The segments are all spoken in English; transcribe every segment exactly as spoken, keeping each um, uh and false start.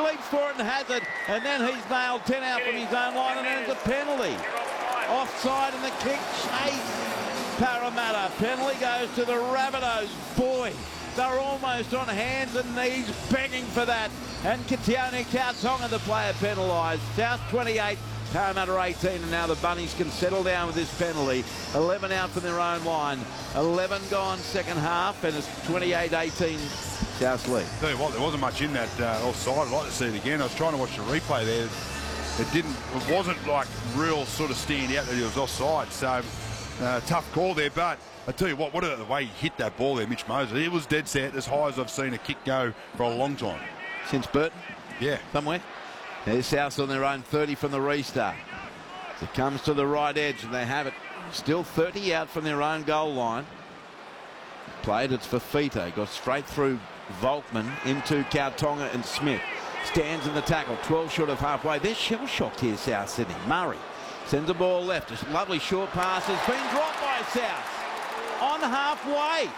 leaps for it and has it, and then he's nailed ten out from his own line, and then it's a penalty. Offside and the kick chase. Parramatta. Penalty goes to the Rabbitohs. Boy, they're almost on hands and knees begging for that. And Kitione Kautonga, the player, penalised. South twenty-eight, Parramatta eighteen, and now the Bunnies can settle down with this penalty. eleven out from their own line. eleven gone second half, and it's twenty-eight eighteen South lead. Tell you what, there wasn't much in that uh, offside. I'd like to see it again. I was trying to watch the replay there. It didn't, it wasn't like real sort of stand out that it was offside. So uh, tough call there. But I tell you what, what about the way he hit that ball there, Mitch Moses? It was dead set, as high as I've seen a kick go for a long time. Since Burton? Yeah. Somewhere. There's South on their own thirty from the restart. It comes to the right edge, and they have it still thirty out from their own goal line. Played, it's Fifita. Got straight through Volkman into Kautonga and Smith. Stands in the tackle, twelve short of halfway. They're shell-shocked here, South Sydney. Murray sends the ball left. A lovely short pass has been dropped by South. On halfway.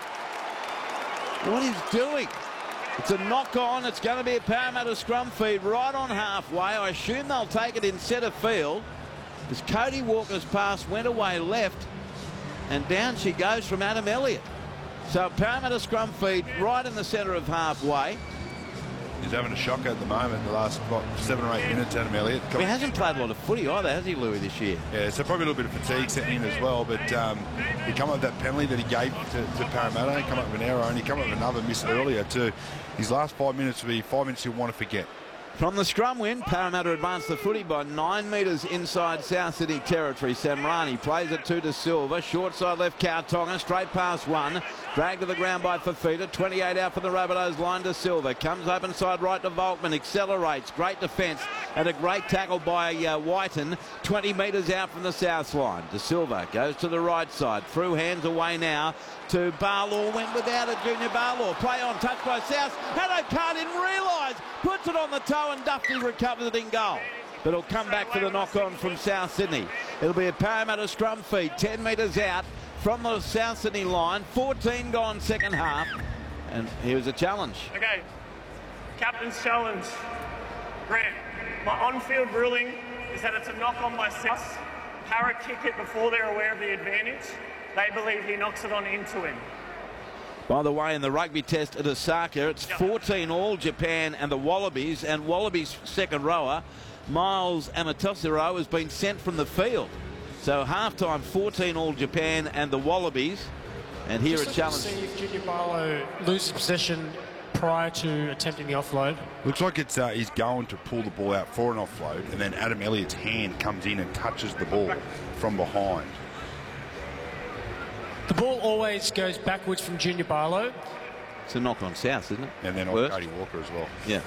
What he's doing? It's a knock-on. It's going to be a Parramatta scrum feed right on halfway. I assume they'll take it in centre field. As Cody Walker's pass went away left, and down she goes from Adam Elliott. So Parramatta scrum feed right in the centre of halfway. He's having a shocker at the moment, the last what, seven or eight minutes, Adam Elliott. He hasn't played a lot of footy either, has he, Louis, this year? Yeah, so probably a little bit of fatigue setting in as well, but um, he come up with that penalty that he gave to, to Parramatta, he come up with an error, and he come up with another miss earlier too. His last five minutes will be five minutes he'll want to forget. From the scrum win, Parramatta advanced the footy by nine metres inside South Sydney territory. Samrani plays it two to Silva. Short side left, Kautonga. Straight past one. Dragged to the ground by Fifita. twenty-eight out for the Rabbitohs. Line to Silva. Comes open side right to Volkman. Accelerates. Great defence. And a great tackle by uh, Whiten. twenty metres out from the South line. De Silva goes to the right side. Through hands away now to Barlaw. Went without it, Junior Barlaw. Play on, touch by South. Haddo didn't realise. Puts it on the toe, and Duffy recovers it in goal. But it'll come back for the knock-on from South Sydney. It'll be a Parramatta scrum feed, ten metres out from the South Sydney line. fourteen gone second half. And here's a challenge. Okay, captain's challenge. Grant, my on-field ruling is that it's a knock-on by South. Para kick it before they're aware of the advantage. They believe he knocks it on into him. By the way, in the rugby test at Osaka, it's fourteen all, Japan and the Wallabies, and Wallabies' second rower, Miles Amatosiro, has been sent from the field. So half-time, fourteen all, Japan and the Wallabies. And here Just a challenge. See if Junior Barlow loses possession prior to attempting the offload. Looks like it's uh, he's going to pull the ball out for an offload, and then Adam Elliott's hand comes in and touches the ball from behind. The ball always goes backwards from Junior Barlow. It's a knock on South, isn't it? And then on Worst. Cody Walker as well. Yeah.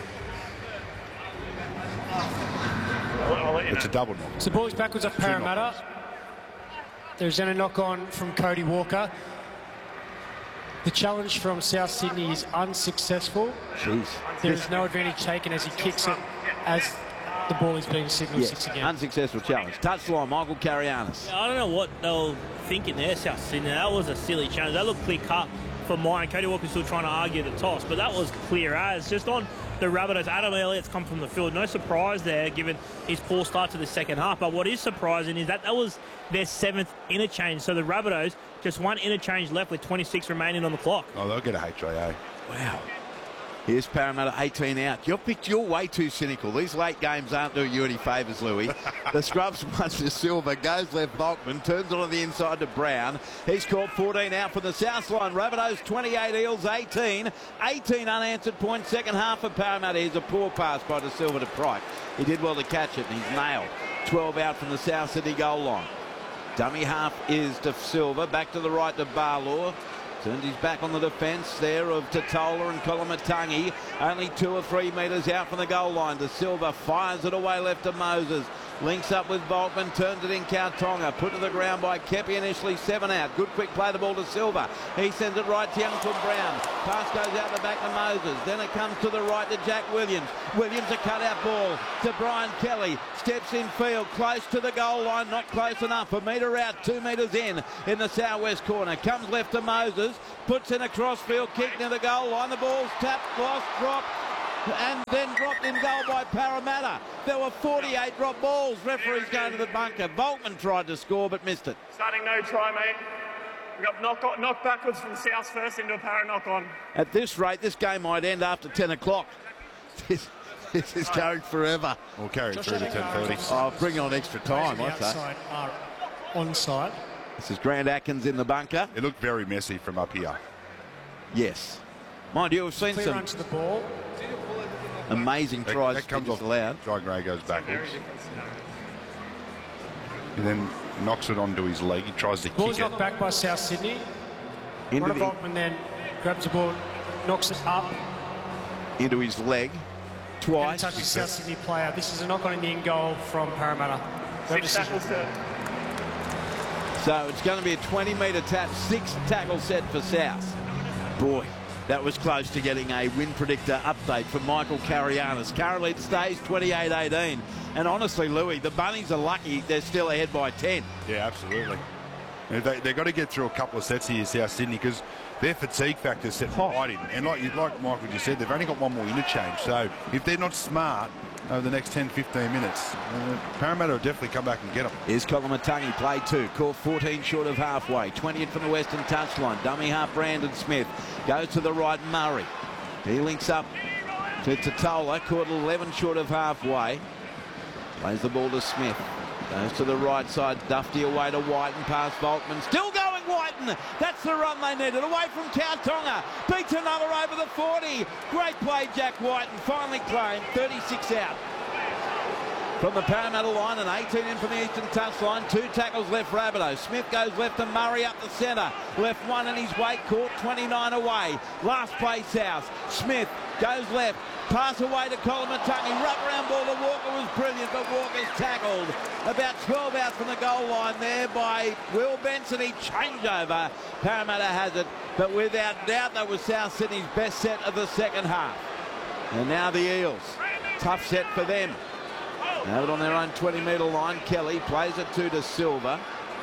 It's a double knock. So the ball is backwards off Parramatta. There's then a knock on from Cody Walker. The challenge from South Sydney is unsuccessful. Jeez. There is no advantage taken as he kicks it as the ball is being signalled Yes. six again. Unsuccessful challenge. Touchline, Michael Carianis. I don't know what they were thinking there, South Sydney. That was a silly challenge. That looked clear cut for mine. Cody Walker's still trying to argue the toss, but that was clear as. Just on the Rabbitohs, Adam Elliott's come from the field. No surprise there, given his poor start to the second half. But what is surprising is that that was their seventh interchange. So the Rabbitohs, just one interchange left with twenty-six remaining on the clock. Oh, they'll get a H I A. Wow. Here's Parramatta eighteen out. You're, you're way too cynical. These late games aren't doing you any favours, Louis. The scrubs once to Silva, goes left Volkman, turns it on the inside to Brown. He's caught fourteen out from the South line. Rabbitohs twenty-eight, Eels eighteen. eighteen unanswered points, second half of Parramatta. Here's a poor pass by De Silva to Pryke. He did well to catch it, and he's nailed. twelve out from the South Sydney goal line. Dummy half is De Silva, back to the right to Barlaw. Turns his back on the defence there of Totola and Kolomatangi. Only two or three metres out from the goal line. De Silva fires it away left to Moses. Links up with Volkman, turns it in Kautonga. Put to the ground by Kepi initially, seven out. Good quick play the ball to Silva. He sends it right to Youngton Brown. Pass goes out the back to Moses. Then it comes to the right to Jack Williams. Williams a cut-out ball to Brian Kelly. Steps in field, close to the goal line. Not close enough. A metre out, two metres in, in the southwest corner. Comes left to Moses. Puts in a crossfield kick near the goal line. The ball's tapped, lost, dropped. and then dropped in goal by Parramatta. There were forty-eight drop balls. Referees going to the bunker. Volkman tried to score but missed it. Starting no try, mate. We got knocked knock backwards from South first into a Para knock on. At this rate, this game might end after ten o'clock. This, this is going forever. We'll carry it through to ten thirty. I'll bring on extra time, I'd say. Outside are onside. This is Grant Atkins in the bunker. It looked very messy from up here. Yes. Mind you, we've seen Clear some run to the ball. amazing That, tries that comes off allowed. Jai Gray goes backwards. And then knocks it onto his leg. He tries to Ball's kick it. knocked back by South Sydney. Into, Ronald the, Volkman then grabs the ball, knocks it up, into his leg and twice. touches South Sydney player. This is a knock on in the in goal from Parramatta. No Six decision. tackles to So it's going to be a twenty metre tap, six tackle set for South. Boy, that was close to getting a win predictor update from Michael Carianis. Currently it stays twenty-eight eighteen. And honestly, Louis, the Bunnies are lucky they're still ahead by ten. Yeah, absolutely. They, they've got to get through a couple of sets here, South Sydney, because their fatigue factor is set right in. And like, like Michael just said, they've only got one more interchange. So if they're not smart over the next ten fifteen minutes, uh, Parramatta will definitely come back and get them. Here's Kolomatangi, play two, caught fourteen short of halfway, twenty in from the western touchline. Dummy half Brandon Smith goes to the right, Murray. He links up to Totola, caught eleven short of halfway. Plays the ball to Smith. Goes to the right side, Dufty away to Whiten, past Volkman. Still going Whiten. That's the run they needed. Away from Kautonga. Beats another over the forty. Great play, Jack Whiten. Finally claimed. thirty-six out. From the Parramatta line, and eighteen in from the eastern touchline. Two tackles left, Rabbitoh. Smith goes left to Murray up the centre. Left one in his wake, caught twenty-nine away. Last play South. Smith goes left. Pass away to Kolomatangi. Rub around ball to Walker was brilliant, but Walker's tackled. About twelve out from the goal line there by Will Benson. He changeover. Parramatta has it, but without doubt that was South Sydney's best set of the second half. And now the Eels. Tough set for them. Have it on their own twenty metre line. Kelly plays it to De Silva.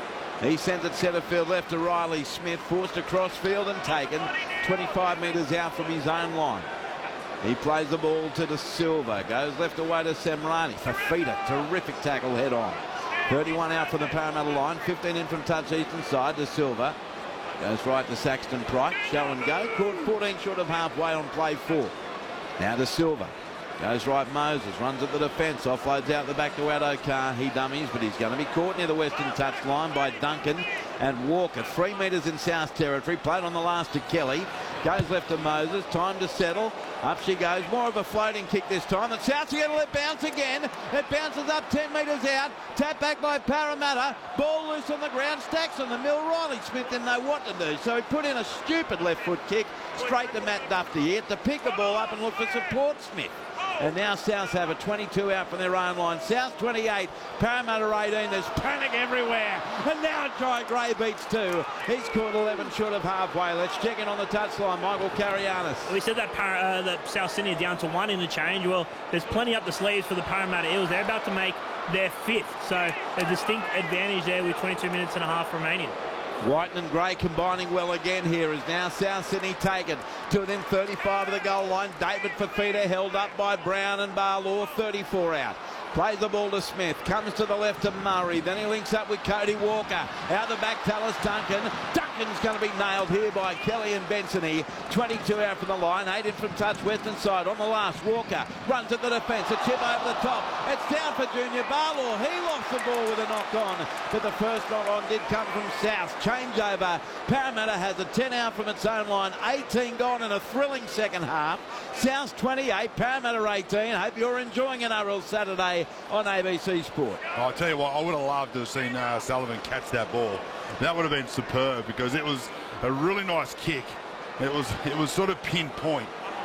He sends it centre field left to Riley Smith. Forced across field and taken. twenty-five metres out from his own line. He plays the ball to De Silva. Goes left away to Semrani. Fafita, terrific tackle head on. thirty-one out from the Parramatta line. fifteen in from touch eastern side. De Silva goes right to Saxton Price. Show and go. Caught fourteen short of halfway on play four. Now De Silva. Goes right Moses, runs at the defence, offloads out the back to Addo-Carr. He dummies, but he's going to be caught near the western touch line by Duncan and Walker. Three metres in South territory, played on the last to Kelly. Goes left to Moses, time to settle. Up she goes, more of a floating kick this time. And South's going to let bounce again. It bounces up ten metres out. Tap back by Parramatta. Ball loose on the ground, stacks on the mill. Riley Smith didn't know what to do, so he put in a stupid left foot kick straight to Matt Dufty. He had to pick the ball up and look for support Smith. And now South have a twenty-two out from their own line. South twenty-eight, Parramatta eighteen. There's panic everywhere. And now Jai Gray beats two. He's caught eleven short of halfway. Let's check in on the touchline. Michael Carianis. We said that, Par uh, that South Sydney are down to one in the change. Well, there's plenty up the sleeves for the Parramatta Eels. They're about to make their fifth. So a distinct advantage there with twenty-two minutes and a half remaining. Whiten and Gray combining well again here is now South Sydney taken to within thirty-five of the goal line. David Fafita held up by Brown and Barlaw, thirty-four out. Plays the ball to Smith, comes to the left to Murray, then he links up with Cody Walker. Out the back, Tallis Duncan. Duncan's going to be nailed here by Kelly and Bensony. twenty-two out from the line, eight in from touch western side. On the last, Walker runs at the defence, a chip over the top. It's down for Junior Barlaw. He lost the ball with a knock on, but the first knock on did come from South. Changeover. Parramatta has a ten out from its own line, eighteen gone in a thrilling second half. South twenty-eight, Parramatta eighteen. Hope you're enjoying an N R L Saturday on A B C Sport. Oh, I'll tell you what, I would have loved to have seen uh, Sullivan catch that ball. That would have been superb because it was a really nice kick. It was it was sort of pinpoint.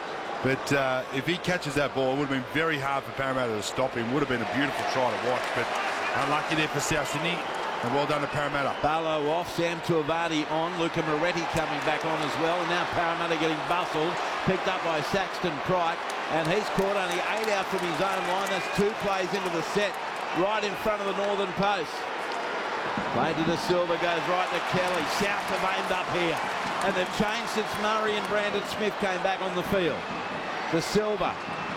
But uh, if he catches that ball, it would have been very hard for Parramatta to stop him. Would have been a beautiful try to watch, but unlucky there for South Sydney. And well done to Parramatta. Barlow off, Sam Tuivasa on, Luca Moretti coming back on as well. And now Parramatta getting bustled, picked up by Saxton Pryke. And he's caught only eight out from his own line. That's two plays into the set, right in front of the northern post. Play to De Silva, goes right to Kelly. South have aimed up here. And they've changed since Murray and Brandon Smith came back on the field. De Silva